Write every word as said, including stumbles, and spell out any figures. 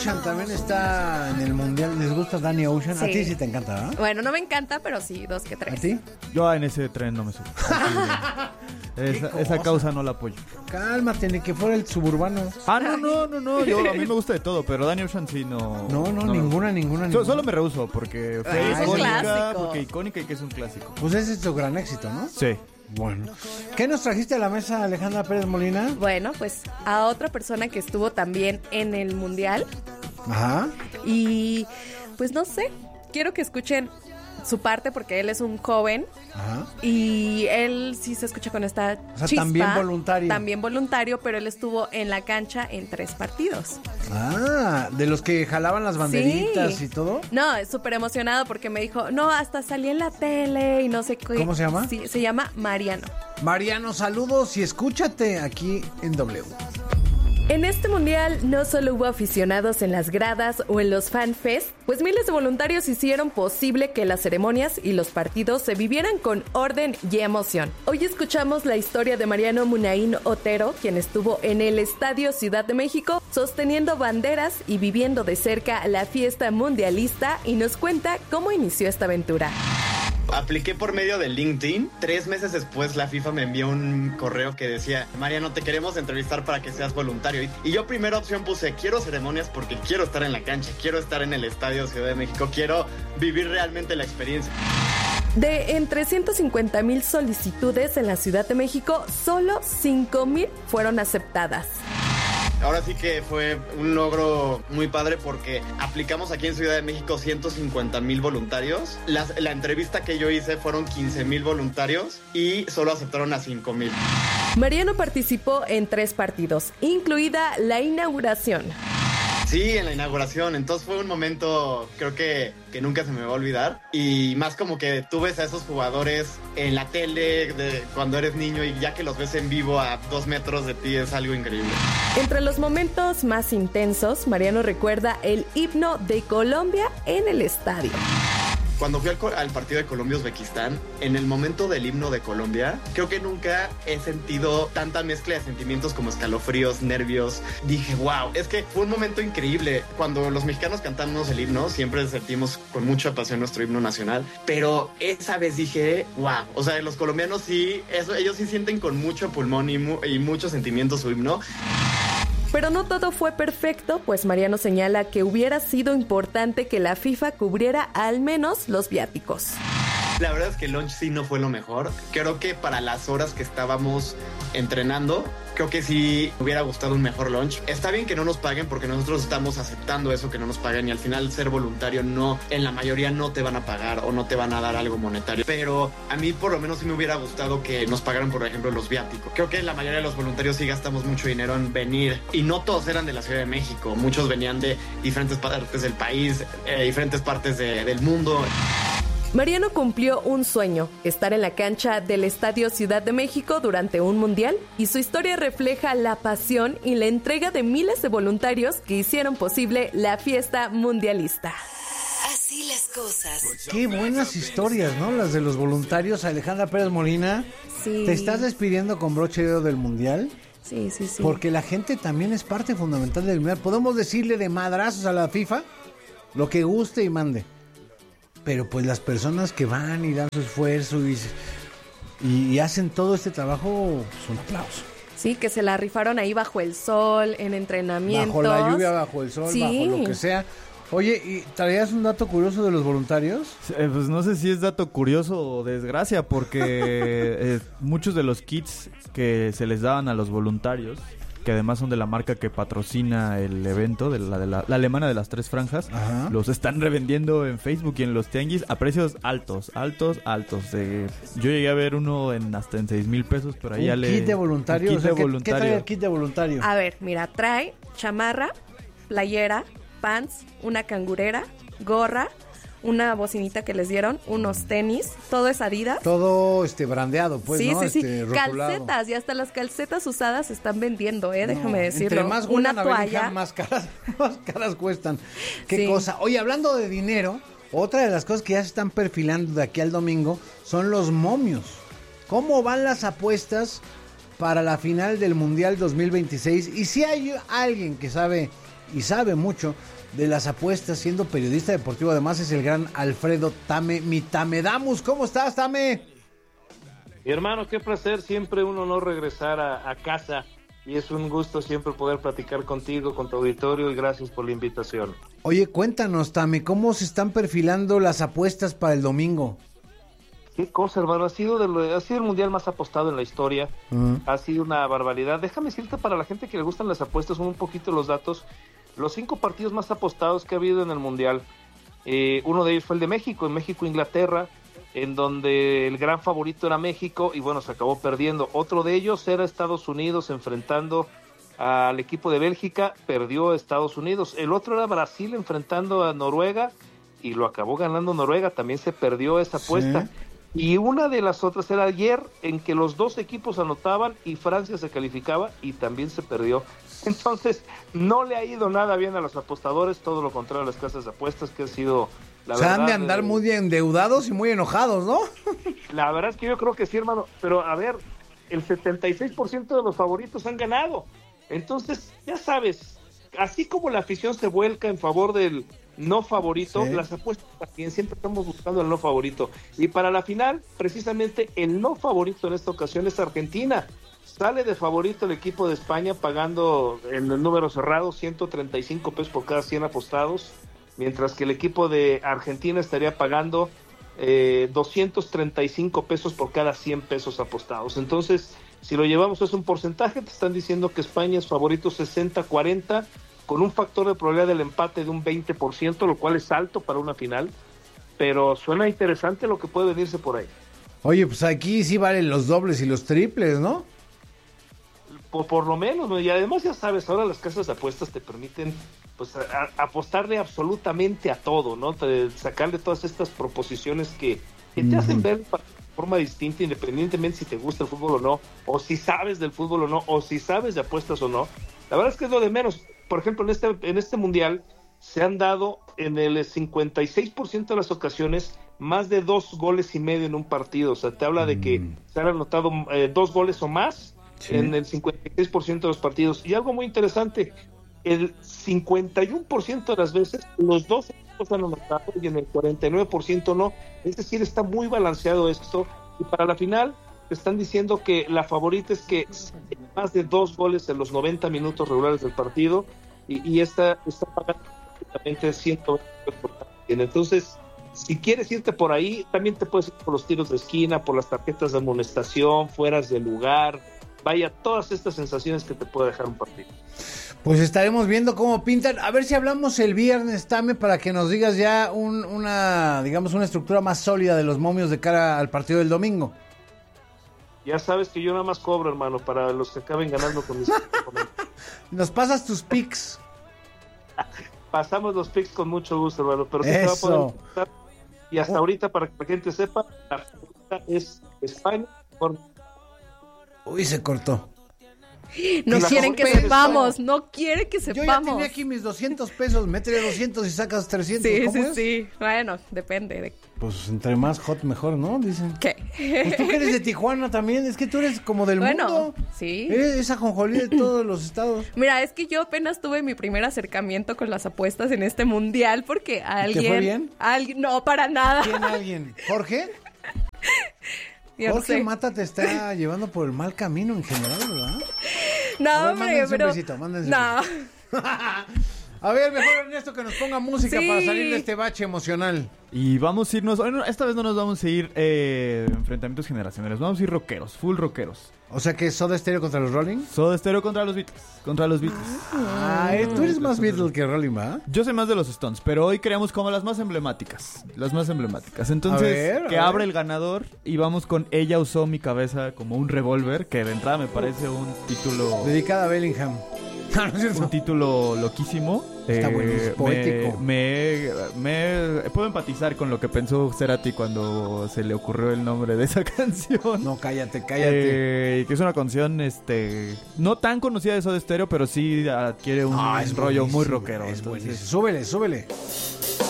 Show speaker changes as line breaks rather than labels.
Ocean también está en el mundial. ¿Les gusta Danny Ocean?
Sí.
A ti sí te encanta, ¿verdad?
Bueno, no me encanta, pero sí, dos que tres.
¿A ti?
Yo en ese tren no me subo. Esa, esa causa no la apoyo.
Cálmate, ni que fuera el suburbano.
Ah, no, no, no, no. Yo, a mí me gusta de todo, pero Danny Ocean sí no.
No, no, ninguna, ninguna,
So-
ninguna.
Solo me rehuso porque fue
Ah, es un
icónica,
clásico.
porque icónica y que es un clásico.
Pues ese es su gran éxito, ¿no?
Sí.
Bueno. ¿Qué nos trajiste a la mesa, Alejandra Pérez Molina?
Bueno, pues a otra persona que estuvo también en el mundial.
Ajá.
Y pues no sé, quiero que escuchen su parte porque él es un joven
Ajá.
y él sí se escucha con esta
O sea,
chispa.
también voluntario.
También voluntario, pero él estuvo en la cancha en tres partidos.
Ah, de los que jalaban las banderitas
Sí.
y todo.
No, es súper emocionado porque me dijo, no, hasta salí en la tele y no sé qué.
¿Cómo se llama?
Sí, se llama Mariano.
Mariano, saludos y escúchate aquí en W.
En este mundial no solo hubo aficionados en las gradas o en los fanfest, pues miles de voluntarios hicieron posible que las ceremonias y los partidos se vivieran con orden y emoción. Hoy escuchamos la historia de Mariano Munaín Otero, quien estuvo en el Estadio Ciudad de México sosteniendo banderas y viviendo de cerca la fiesta mundialista, y nos cuenta cómo inició esta aventura.
Apliqué por medio de LinkedIn. Tres meses después la FIFA me envió un correo que decía: Mariano, te queremos entrevistar para que seas voluntario. Y yo primera opción puse: quiero ceremonias porque quiero estar en la cancha, quiero estar en el Estadio Ciudad de México, quiero vivir realmente la experiencia.
De entre ciento cincuenta mil solicitudes en la Ciudad de México, solo cinco mil fueron aceptadas.
Ahora sí que fue un logro muy padre porque aplicamos aquí en Ciudad de México ciento cincuenta mil voluntarios. Las, la entrevista que yo hice fueron quince mil voluntarios y solo aceptaron a cinco mil.
Mariano participó en tres partidos, incluida la inauguración.
Sí, en la inauguración. Entonces fue un momento, creo que, que nunca se me va a olvidar. Y más como que tú ves a esos jugadores en la tele de cuando eres niño y ya que los ves en vivo a dos metros de ti es algo increíble.
Entre los momentos más intensos, Mariano recuerda el himno de Colombia en el estadio.
Cuando fui al, co- al partido de Colombia-Uzbekistán, en el momento del himno de Colombia, creo que nunca he sentido tanta mezcla de sentimientos como escalofríos, nervios. Dije, wow, es que fue un momento increíble. Cuando los mexicanos cantamos el himno, siempre sentimos con mucha pasión nuestro himno nacional. Pero esa vez dije, wow, o sea, los colombianos sí, eso, ellos sí sienten con mucho pulmón y, mu- y mucho sentimiento su himno.
Pero no todo fue perfecto, pues Mariano señala que hubiera sido importante que la FIFA cubriera al menos los viáticos.
La verdad es que el lunch sí no fue lo mejor. Creo que para las horas que estábamos entrenando, creo que sí me hubiera gustado un mejor lunch. Está bien que no nos paguen porque nosotros estamos aceptando eso, que no nos paguen, y al final ser voluntario no, en la mayoría no te van a pagar o no te van a dar algo monetario. Pero a mí por lo menos sí me hubiera gustado que nos pagaran, por ejemplo, los viáticos. Creo que la mayoría de los voluntarios sí gastamos mucho dinero en venir y no todos eran de la Ciudad de México. Muchos venían de diferentes partes del país, eh, diferentes partes de, del mundo.
Mariano cumplió un sueño, estar en la cancha del Estadio Ciudad de México durante un mundial, y su historia refleja la pasión y la entrega de miles de voluntarios que hicieron posible la fiesta mundialista.
Así las cosas.
Qué buenas historias, ¿no? Las de los voluntarios. Alejandra Pérez Molina,
Sí.
¿te estás despidiendo con broche de oro del mundial?
Sí, sí, sí.
Porque la gente también es parte fundamental del mundial. Podemos decirle de madrazos a la FIFA lo que guste y mande. Pero pues las personas que van y dan su esfuerzo y, y, y hacen todo este trabajo, pues un aplauso.
Sí, que se la rifaron ahí bajo el sol, en entrenamientos.
Bajo la lluvia, bajo el sol,
Sí.
bajo lo que sea. Oye, ¿y traías un dato curioso de los voluntarios?
Eh, pues no sé si es dato curioso o desgracia, porque eh, muchos de los kits que se les daban a los voluntarios, que además son de la marca que patrocina el evento, de la, de la, la alemana de las tres franjas,
Ajá.
los están revendiendo en Facebook y en los tianguis a precios altos, altos, altos. Eh, yo llegué a ver uno en hasta en seis mil pesos, pero ahí ya
¿Un
le...
kit de voluntario?
un kit
O sea,
de
¿qué-
voluntario.
¿Qué trae el kit de voluntario?
A ver, mira, trae chamarra, playera, pants, una cangurera, gorra, una bocinita que les dieron, unos tenis, todo es Adidas.
Todo este brandeado, pues,
sí,
¿no?
sí, sí,
Este, rotulado.
calcetas, y hasta las calcetas usadas se están vendiendo, eh,
No,
déjame decirlo.
Entre más
una
huelan a
toalla.
Bellingham, más caras, más caras cuestan. Qué
Sí.
cosa. Oye, hablando de dinero, otra de las cosas que ya se están perfilando de aquí al domingo son los momios. ¿Cómo van las apuestas para la final del Mundial dos mil veintiséis? Y si hay alguien que sabe y sabe mucho de las apuestas, siendo periodista deportivo. Además es el gran Alfredo Tame, mi Tamedamus. ¿Cómo estás, Tame?
Mi hermano, qué placer, siempre un honor regresar a, a casa y es un gusto siempre poder platicar contigo, con tu auditorio, y gracias por la invitación.
Oye, cuéntanos, Tame, ¿cómo se están perfilando las apuestas para el domingo?
Qué cosa, hermano, ha sido, de lo, ha sido el mundial más apostado en la historia, uh-huh. Ha sido una barbaridad. Déjame decirte, para la gente que le gustan las apuestas, un poquito los datos, los cinco partidos más apostados que ha habido en el mundial, eh, uno de ellos fue el de México, en México-Inglaterra, en donde el gran favorito era México, y bueno, se acabó perdiendo. Otro de ellos era Estados Unidos enfrentando al equipo de Bélgica, perdió Estados Unidos. El otro era Brasil enfrentando a Noruega, y lo acabó ganando Noruega, también se perdió esa apuesta. ¿Sí? Y una de las otras era ayer, en que los dos equipos anotaban y Francia se calificaba, y también se perdió. Entonces, no le ha ido nada bien a los apostadores, todo lo contrario a las casas de apuestas, que ha sido... La
o sea,
verdad,
han de andar eh, muy endeudados y muy enojados, ¿no?
La verdad es que yo creo que sí, hermano, pero a ver, el setenta y seis por ciento de los favoritos han ganado. Entonces, ya sabes, así como la afición se vuelca en favor del no favorito, sí. Las apuestas también, siempre estamos buscando el no favorito. Y para la final, precisamente el no favorito en esta ocasión es Argentina. Sale de favorito el equipo de España pagando en el número cerrado ciento treinta y cinco pesos por cada cien apostados, mientras que el equipo de Argentina estaría pagando eh, doscientos treinta y cinco pesos por cada cien pesos apostados. Entonces, si lo llevamos a un porcentaje, te están diciendo que España es favorito sesenta cuarenta, con un factor de probabilidad del empate de un veinte por ciento, lo cual es alto para una final, pero suena interesante lo que puede venirse por ahí.
Oye, pues aquí sí valen los dobles y los triples, ¿no?
Por, por lo menos, ¿no? Y además ya sabes, ahora las casas de apuestas te permiten pues a, a apostarle absolutamente a todo, ¿no? Te, sacarle todas estas proposiciones que, que te uh-huh. hacen ver de forma distinta, independientemente si te gusta el fútbol o no, o si sabes del fútbol o no, o si sabes de apuestas o no. La verdad es que es lo de menos. Por ejemplo, en este, en este mundial se han dado en el cincuenta y seis por ciento de las ocasiones más de dos goles y medio en un partido. O sea, te habla de que mm. se han anotado eh, dos goles o más, sí, en el cincuenta y seis por ciento de los partidos. Y algo muy interesante, el cincuenta y uno por ciento de las veces los dos equipos han anotado y en el cuarenta y nueve por ciento no. Es decir, está muy balanceado esto. Y para la final te están diciendo que la favorita es que más de dos goles en los noventa minutos regulares del partido, y, y esta está pagando prácticamente ciento veinte por cada quien. Entonces, si quieres irte por ahí, también te puedes ir por los tiros de esquina, por las tarjetas de amonestación, fueras de lugar, vaya, todas estas sensaciones que te puede dejar un partido.
Pues estaremos viendo cómo pintan. A ver si hablamos el viernes, Tame, para que nos digas ya un, una, digamos, una estructura más sólida de los momios de cara al partido del domingo.
Ya sabes que yo nada más cobro, hermano, para los que acaben ganando con mis...
Nos pasas tus picks.
Pasamos los picks con mucho gusto, hermano, pero sí se va a poder pasar. Y hasta oh. ahorita, para que la gente sepa, la favorita es España. Por...
Uy, se cortó.
No quieren que sepamos, no quieren que sepamos.
Yo ya tenía aquí mis doscientos pesos, métele doscientos y sacas trescientos.
Sí,
¿Cómo
sí,
es?
sí, bueno, depende de...
Pues entre más hot mejor, ¿no? Dicen.
¿Qué?
Pues tú que eres de Tijuana también, es que tú eres como del
bueno,
mundo.
Sí.
Eres esa ajonjolí de todos los estados.
Mira, es que yo apenas tuve mi primer acercamiento con las apuestas en este mundial porque alguien...
¿Te fue bien?
Alguien, no, para nada.
¿Quién alguien? ¿Jorge?
Yo
Jorge
sé.
Mata te está llevando por el mal camino en general, ¿verdad?
No,
a ver,
hombre,
mándense
pero...
un besito, mándense
no.
un besito. A ver, mejor Ernesto que nos ponga música
Sí.
para salir de este bache emocional.
Y vamos a irnos, bueno, esta vez no nos vamos a ir eh, enfrentamientos generacionales, vamos a ir rockeros, full rockeros.
O sea que Soda Stereo contra los Rolling.
Soda Stereo contra los Beatles, contra los Beatles.
Ah, eh, tú eres más Beatles que Rolling, ¿va?
Yo soy más de los Stones, pero hoy creamos como las más emblemáticas, las más emblemáticas. Entonces,
A ver, a
que
ver.
abre el ganador y vamos con Ella usó mi cabeza como un revólver, que de entrada me parece un título...
Dedicada a Bellingham. No, no es cierto.
Un título loquísimo.
Está buenísimo, poético.
Me, me, me- puedo empatizar con lo que pensó Cerati cuando se le ocurrió el nombre de esa canción.
No, cállate, cállate.
Eh, que es una canción este no tan conocida de Soda Stereo, pero sí adquiere un
Ah, es
rollo muy
buenísimo,
rockero.
Es
entonces-
buenísimo. Súbele, súbele.